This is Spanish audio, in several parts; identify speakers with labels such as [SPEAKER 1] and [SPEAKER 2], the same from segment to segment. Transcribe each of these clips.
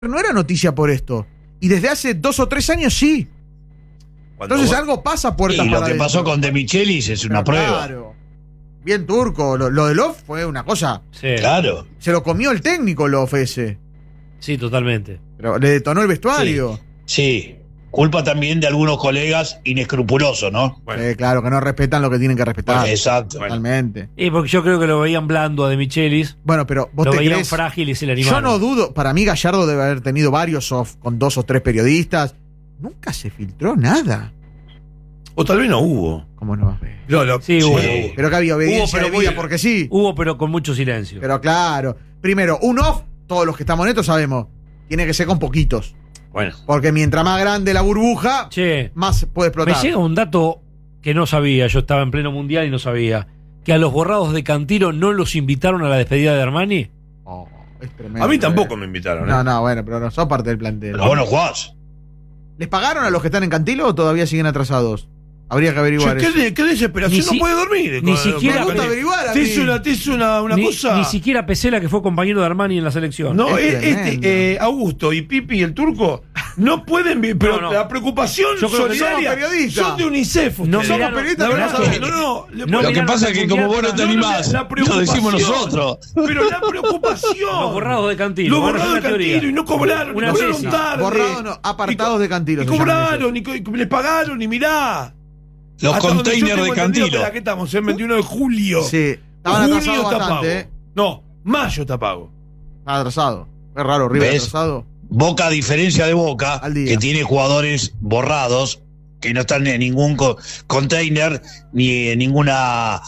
[SPEAKER 1] no era noticia por esto. Y desde hace 2 o 3 años sí. Entonces algo pasa puertas para
[SPEAKER 2] lo que pasó con De Michelis es una prueba.
[SPEAKER 1] Claro. Bien turco. Lo de Love fue una cosa.
[SPEAKER 3] Sí.
[SPEAKER 2] Claro.
[SPEAKER 1] Se lo comió el técnico Love ese.
[SPEAKER 3] Sí, totalmente.
[SPEAKER 1] Pero le detonó el vestuario.
[SPEAKER 2] Sí. Culpa también de algunos colegas inescrupulosos, ¿no?
[SPEAKER 4] Bueno.
[SPEAKER 1] Claro, que no respetan lo que tienen que respetar.
[SPEAKER 2] Exacto.
[SPEAKER 1] Totalmente.
[SPEAKER 3] Y porque yo creo que lo veían blando a De Michelis.
[SPEAKER 1] Bueno, pero vos
[SPEAKER 3] Lo
[SPEAKER 1] te
[SPEAKER 3] veían
[SPEAKER 1] crees.
[SPEAKER 3] frágil y se le animaron.
[SPEAKER 1] Yo no dudo. Para mí, Gallardo debe haber tenido varios off con 2 o 3 periodistas. Nunca se filtró nada.
[SPEAKER 4] O tal vez no hubo.
[SPEAKER 1] ¿Cómo no?
[SPEAKER 3] Sí, hubo.
[SPEAKER 1] Pero que había obediencia
[SPEAKER 3] pero
[SPEAKER 1] debida
[SPEAKER 3] muy-
[SPEAKER 1] porque sí.
[SPEAKER 3] Hubo, pero con mucho silencio.
[SPEAKER 1] Pero claro. Primero, un off, todos los que estamos netos sabemos, tiene que ser con poquitos.
[SPEAKER 4] Bueno.
[SPEAKER 1] Porque mientras más grande la burbuja,
[SPEAKER 3] Che,
[SPEAKER 1] más puede
[SPEAKER 3] me
[SPEAKER 1] explotar.
[SPEAKER 3] llega un dato que no sabía. Yo estaba en pleno mundial y no sabía. Que a los borrados de Cantilo no los invitaron a la despedida de Armani.
[SPEAKER 1] Oh, es tremendo.
[SPEAKER 4] A mí tampoco me invitaron.
[SPEAKER 1] No, bueno, pero no son parte del plantel.
[SPEAKER 2] Pero vos no jugás.
[SPEAKER 1] ¿Les pagaron a los que están en Cantilo o todavía siguen atrasados? Habría que averiguar
[SPEAKER 4] Che,
[SPEAKER 1] eso.
[SPEAKER 4] qué desesperación.
[SPEAKER 3] Ni si-
[SPEAKER 4] no puede dormir.
[SPEAKER 3] ni siquiera-
[SPEAKER 1] Me gusta averiguar a
[SPEAKER 4] Te
[SPEAKER 1] mí.
[SPEAKER 4] hizo una
[SPEAKER 3] ni,
[SPEAKER 4] cosa.
[SPEAKER 3] ni siquiera Pesela, que fue compañero de Armani en la selección.
[SPEAKER 4] No,
[SPEAKER 1] Es tremendo.
[SPEAKER 4] Augusto y Pipi y el turco no pueden vivir. Pero
[SPEAKER 3] No.
[SPEAKER 4] la preocupación
[SPEAKER 3] Yo creo que
[SPEAKER 4] solidaria
[SPEAKER 1] somos periodistas.
[SPEAKER 4] son de UNICEF.
[SPEAKER 3] No
[SPEAKER 4] ustedes.
[SPEAKER 3] miraron-
[SPEAKER 1] periodistas,
[SPEAKER 4] La
[SPEAKER 1] pero
[SPEAKER 4] verdad,
[SPEAKER 1] no
[SPEAKER 4] no,
[SPEAKER 1] saben.
[SPEAKER 4] no.
[SPEAKER 3] No
[SPEAKER 2] Lo que
[SPEAKER 3] miraron
[SPEAKER 2] pasa es
[SPEAKER 3] hasta
[SPEAKER 2] que
[SPEAKER 3] el
[SPEAKER 2] como
[SPEAKER 3] mundial,
[SPEAKER 2] vos no te
[SPEAKER 4] no,
[SPEAKER 2] animás,
[SPEAKER 4] la
[SPEAKER 2] lo
[SPEAKER 4] preocupación.
[SPEAKER 2] decimos nosotros.
[SPEAKER 4] Pero la preocupación.
[SPEAKER 3] Los borrados de Cantilo.
[SPEAKER 4] Los
[SPEAKER 3] Bueno,
[SPEAKER 4] borrados de
[SPEAKER 3] es una teoría.
[SPEAKER 4] Cantilo y no cobraron.
[SPEAKER 3] Una
[SPEAKER 4] y cobraron
[SPEAKER 3] tesis.
[SPEAKER 4] tarde.
[SPEAKER 1] Borrados no, apartados de Cantilo
[SPEAKER 4] Y
[SPEAKER 1] se llaman
[SPEAKER 4] cobraron, y les pagaron, y mirá.
[SPEAKER 2] Los
[SPEAKER 4] Hasta donde yo
[SPEAKER 2] containers
[SPEAKER 4] tengo
[SPEAKER 2] de
[SPEAKER 4] entendido,
[SPEAKER 2] Cantilo.
[SPEAKER 4] espera, ¿qué estamos? El 21 de julio.
[SPEAKER 1] Sí, estaban
[SPEAKER 4] Junio
[SPEAKER 1] atrasados
[SPEAKER 4] está pago.
[SPEAKER 1] bastante,
[SPEAKER 4] No, mayo está pago.
[SPEAKER 1] Estaba atrasado. Es raro, River
[SPEAKER 2] ¿Ves?
[SPEAKER 1] atrasado.
[SPEAKER 2] Boca, a diferencia de Boca,
[SPEAKER 1] Al día.
[SPEAKER 2] que tiene jugadores borrados, que no están en ningún container ni en ninguna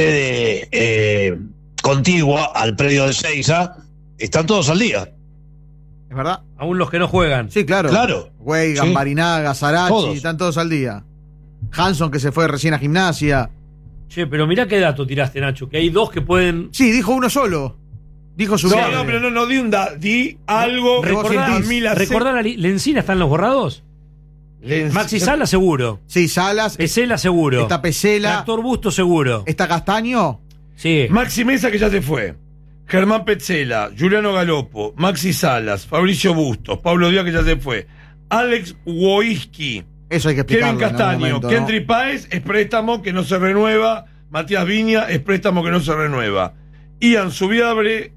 [SPEAKER 2] sede contigua al predio de Seiza, están todos al día.
[SPEAKER 1] ¿Es verdad?
[SPEAKER 3] Aún los que no juegan.
[SPEAKER 1] Sí, claro.
[SPEAKER 2] Claro.
[SPEAKER 1] Güey,
[SPEAKER 2] Sí.
[SPEAKER 1] Gambarinaga, Sarachi,
[SPEAKER 2] Todos.
[SPEAKER 1] están todos al día. Hanson, que se fue recién a Gimnasia.
[SPEAKER 3] Che, pero mirá qué dato tiraste, Nacho. Que hay dos que pueden.
[SPEAKER 1] Sí, dijo uno solo. Dijo su
[SPEAKER 4] No, pero no di di algo.
[SPEAKER 3] Recordá,
[SPEAKER 4] a mí la
[SPEAKER 3] recordá ¿Lencina están los borrados? Maxi Sala seguro.
[SPEAKER 1] Sí, Salas.
[SPEAKER 3] Pesela seguro.
[SPEAKER 1] Está Pesela.
[SPEAKER 3] Tractor Busto seguro.
[SPEAKER 1] Está Castaño.
[SPEAKER 3] Sí.
[SPEAKER 4] Maxi Mesa, que ya se fue. Germán Petzela, Juliano Galopo, Maxi Salas, Fabricio Bustos, Pablo Díaz, que ya se fue. Alex Woiski,
[SPEAKER 1] Eso hay que explicarlo.
[SPEAKER 4] Kevin
[SPEAKER 1] en algún
[SPEAKER 4] Castaño,
[SPEAKER 1] momento, ¿no?
[SPEAKER 4] Kendry Páez es préstamo que no se renueva. Matías Viña es préstamo que no se renueva. Ian Subiabre,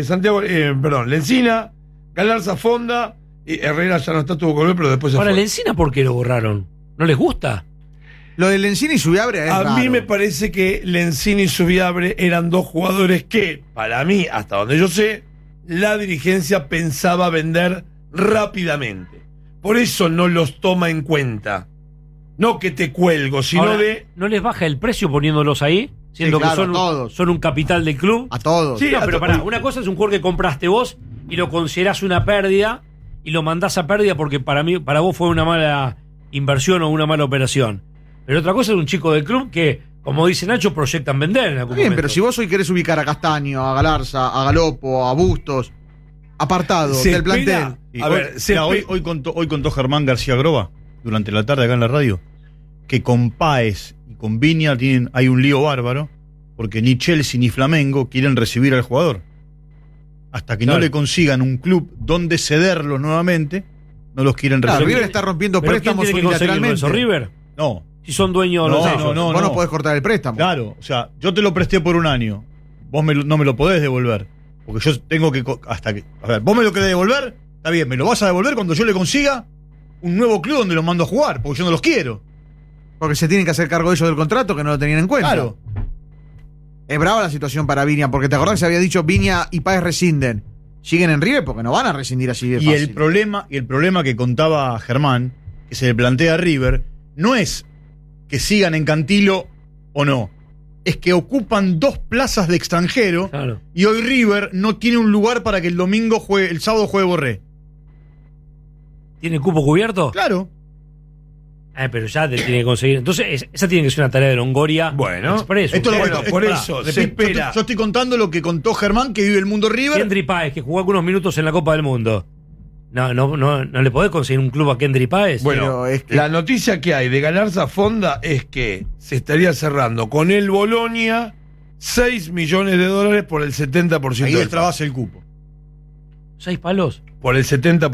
[SPEAKER 4] Lencina, Galarza Fonda, y Herrera ya no está, tuvo que volver, pero después se
[SPEAKER 3] Ahora,
[SPEAKER 4] fue.
[SPEAKER 3] Lencina, ¿por qué lo borraron? ¿No les gusta?
[SPEAKER 1] Lo de Lencina y Subiabre es
[SPEAKER 4] A
[SPEAKER 1] raro.
[SPEAKER 4] mí me parece que Lencina y Subiabre eran dos jugadores que, para mí, hasta donde yo sé, la dirigencia pensaba vender rápidamente. Por eso no los toma en cuenta. No que te cuelgo, sino
[SPEAKER 3] Ahora,
[SPEAKER 4] de...
[SPEAKER 3] ¿no les baja el precio poniéndolos ahí? Siendo
[SPEAKER 1] Sí, claro,
[SPEAKER 3] que
[SPEAKER 1] todos.
[SPEAKER 3] son un capital del club.
[SPEAKER 1] A todos.
[SPEAKER 4] Sí,
[SPEAKER 3] No, pero
[SPEAKER 4] a
[SPEAKER 3] pará,
[SPEAKER 4] todos.
[SPEAKER 3] una cosa es un jugador que compraste vos y lo considerás una pérdida y lo mandás a pérdida porque para vos fue una mala inversión o una mala operación. Pero otra cosa es un chico del club que, como dice Nacho, proyectan vender en algún
[SPEAKER 1] Bien,
[SPEAKER 3] momento.
[SPEAKER 1] pero si vos hoy querés ubicar a Castaño, a Galarza, a Galopo, a Bustos, apartado
[SPEAKER 4] Se
[SPEAKER 1] del plantel.
[SPEAKER 4] espera-
[SPEAKER 5] Y
[SPEAKER 4] A ver,
[SPEAKER 5] hoy contó Germán García Groba durante la tarde acá en la radio que con Páez y con Viña hay un lío bárbaro porque ni Chelsea ni Flamengo quieren recibir al jugador. Hasta que
[SPEAKER 3] Claro.
[SPEAKER 5] no le consigan un club donde cederlos nuevamente, no los quieren
[SPEAKER 1] Claro,
[SPEAKER 5] recibir.
[SPEAKER 1] River está rompiendo
[SPEAKER 3] ¿Pero quién
[SPEAKER 1] préstamos
[SPEAKER 3] tiene que conseguirlo
[SPEAKER 1] unilateralmente.
[SPEAKER 3] eso? ¿River?
[SPEAKER 5] No,
[SPEAKER 3] Si son dueños
[SPEAKER 5] No,
[SPEAKER 3] los
[SPEAKER 5] no,
[SPEAKER 3] ellos.
[SPEAKER 5] no.
[SPEAKER 1] Vos no podés cortar el préstamo.
[SPEAKER 5] claro, o sea, yo te lo presté por un año, vos no me lo podés devolver, porque yo tengo que a ver, vos me lo querés devolver, está bien, me lo vas a devolver cuando yo le consiga un nuevo club donde los mando a jugar, porque yo no los quiero.
[SPEAKER 1] Porque se tienen que hacer cargo ellos del contrato que no lo tenían en cuenta.
[SPEAKER 5] Claro.
[SPEAKER 1] Es brava la situación para Viña, porque te acordás que se había dicho Viña y Páez rescinden. Siguen en River porque no van a rescindir así de
[SPEAKER 5] Y
[SPEAKER 1] fácil.
[SPEAKER 5] el problema que contaba Germán, que se le plantea a River, no es que sigan en Cantilo o no. Es que ocupan 2 plazas de extranjero
[SPEAKER 3] Claro.
[SPEAKER 5] y hoy River no tiene un lugar para que el sábado juegue Borré.
[SPEAKER 3] ¿Tiene cupo cubierto?
[SPEAKER 5] Claro.
[SPEAKER 3] Pero ya te tiene que conseguir. Entonces, esa tiene que ser una tarea de Longoria.
[SPEAKER 4] Bueno.
[SPEAKER 3] Expreso.
[SPEAKER 5] Esto es lo
[SPEAKER 4] Bueno,
[SPEAKER 5] que-
[SPEAKER 4] por
[SPEAKER 5] pará,
[SPEAKER 4] eso,
[SPEAKER 5] se-
[SPEAKER 4] se espera.
[SPEAKER 5] Yo estoy contando lo que contó Germán, que vive el mundo River.
[SPEAKER 3] Kendry Páez, que jugó algunos minutos en la Copa del Mundo. No le podés conseguir un club a Kendry Páez.
[SPEAKER 4] Bueno,
[SPEAKER 1] Pero es que-
[SPEAKER 4] la noticia que hay de Galarza Fonda es que se estaría cerrando con el Bolonia $6 millones por el 70%
[SPEAKER 5] Ahí
[SPEAKER 4] del
[SPEAKER 5] destrabas el cupo.
[SPEAKER 3] 6 palos.
[SPEAKER 4] por el 70%